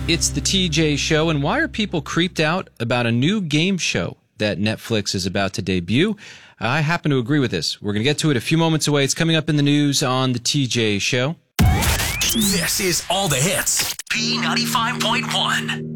It's the TJ Show, and why are people creeped out about a new game show that Netflix is about to debut? I happen to agree with this. We're going to get to it a few moments away. It's coming up in the news on the TJ Show. This is All the Hits, B95.1.